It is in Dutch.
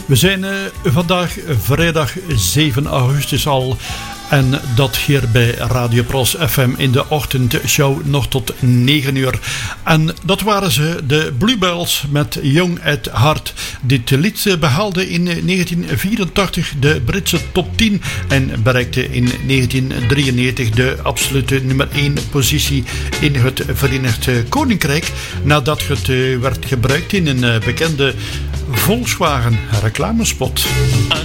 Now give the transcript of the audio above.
We zijn vandaag vrijdag 7 augustus al. En dat hier bij Radio Pros FM in de ochtendshow nog tot 9 uur. En dat waren ze, de Bluebells met Young at Heart. Dit lied behaalde in 1984 de Britse top 10 en bereikte in 1993 de absolute nummer 1 positie in het Verenigd Koninkrijk. Nadat het werd gebruikt in een bekende Volkswagen reclamespot.